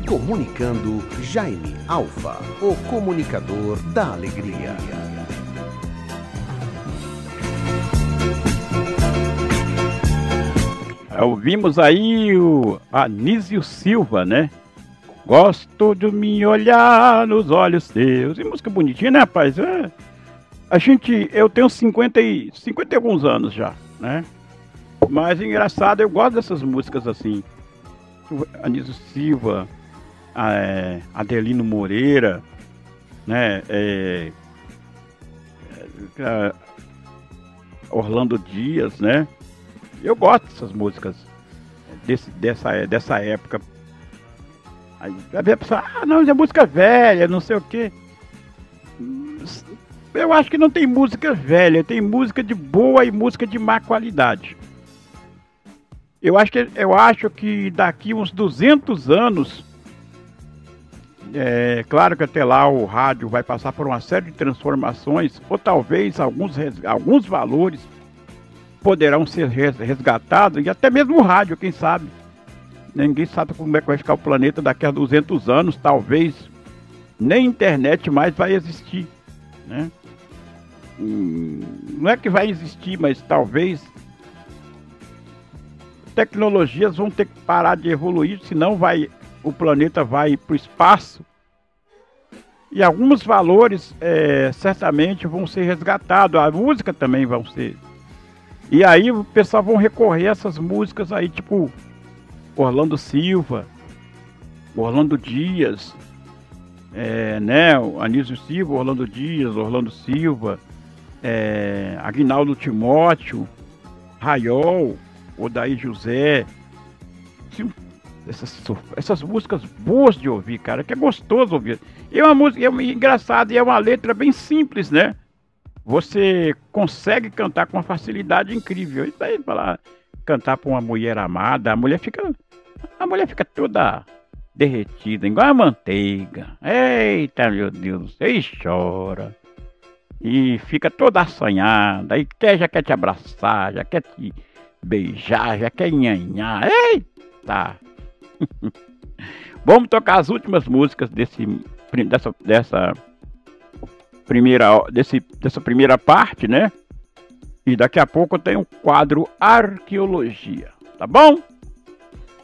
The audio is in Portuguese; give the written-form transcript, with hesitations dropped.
Comunicando Jaime Alfa, o comunicador da alegria. Ouvimos aí o Anísio Silva, né? Gosto de me olhar nos olhos teus. E música bonitinha, né, rapaz? Eu tenho 50 e alguns anos já, né? Mas engraçado, eu gosto dessas músicas assim. Anísio Silva, Adelino Moreira, né? Orlando Dias, né? Eu gosto dessas músicas dessa época. Aí vai ver a pessoa, não, é música velha, não sei o quê. Eu acho que não tem música velha, tem música de boa e música de má qualidade. Eu acho que daqui uns 200 anos, claro que até lá o rádio vai passar por uma série de transformações, ou talvez alguns valores poderão ser resgatados, e até mesmo o rádio, quem sabe. Ninguém sabe como é que vai ficar o planeta daqui a 200 anos, talvez nem internet mais vai existir, né? Não é que vai existir, mas talvez tecnologias vão ter que parar de evoluir, senão o planeta vai para o espaço. E alguns valores certamente vão ser resgatados, a música também vão ser. E aí o pessoal vão recorrer a essas músicas aí, tipo Orlando Silva, Orlando Dias, né? O Anísio Silva, Orlando Dias, Orlando Silva, Aguinaldo Timóteo, Raiol, Odair José. Essas músicas boas de ouvir, cara, que é gostoso ouvir. E é uma música engraçada e é uma letra bem simples, né? Você consegue cantar com uma facilidade incrível. Isso aí, falar, cantar para uma mulher amada, a mulher fica toda derretida, igual a manteiga. Eita, meu Deus, e chora. E fica toda assanhada, e já quer te abraçar, já quer te beijar, já quer nhanhar. Eita! Vamos tocar as últimas músicas dessa primeira parte, né? E daqui a pouco eu tenho um quadro Arqueologia, tá bom?